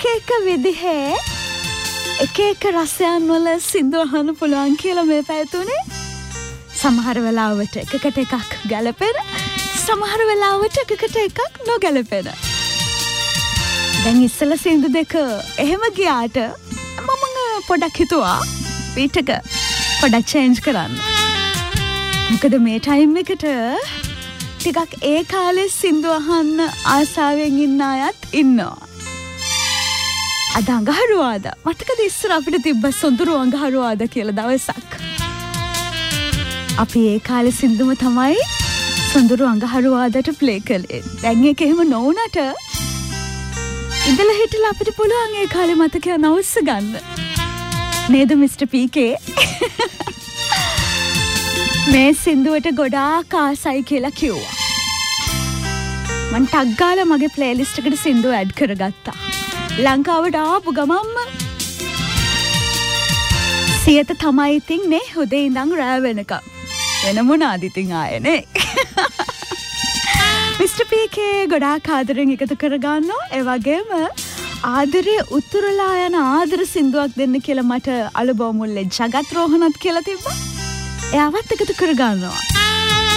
එක විදිහේ එක රසයන් වල සින්දු අහන්න පුළුවන් කියලා මේ පැය තුනේ. සමහර වෙලාවට එකකට එකක් ගැලපෙන, සමහර වෙලාවට එකකට එකක් නොගැලපෙන. දැන් ඉස්සලා සින්දු දෙක එහෙම ගියාට මම පොඩක් හිතුවා බීට් එක පොඩක් චේන්ජ් කරන්න. මොකද මේ ටයිම් එකට ටිකක් ඒ කාලේ සින්දු අහන්න ආසාවෙන් ඉන්න අයත් ඉන්නවා. අද අඟහරුවාද මතකද ඉස්සර අපිට තිබ්බ සොඳුරු අඟහරුවාද කියලා දවසක්. අපි ඒ කාලේ සින්දුම තමයි සොඳුරු අඟහරුවාදට ප්ලේ කළේ. දැන් ඒක එහෙම නොවුනට ඉඳලා හිටලා අපිට පුළුවන් ඒ කාලේ මතකය නවස්ස ගන්න. නේද මිස්ටර් පීකේ? මේ සින්දුවට ගොඩාක් ආසයි කියලා කිව්වා. මං ටග් ගාලා මගේ ප්ලේලිස්ට් එකට සින්දුව ඇඩ් කරගත්තා. ලංකාවට ආපු ගමම්ම සියත තමයි ඉතින් නේ උදේ ඉඳන් රෑ වෙනකම්. වෙන මොනාද ඉතින් ආයේනේ. මිස්ටර් පීකේ ගොඩාක් ආදරෙන් එකතු කරගන්නවා. ඒ වගේම ආදරේ උතුරලා යන ආදර සින්දුවක් දෙන්න කියලා මට අලුබෝ මුල්ලේ ජගත් රෝහණත් කියලා තිබ්බා. එයාවත් එකතු කරගන්නවා.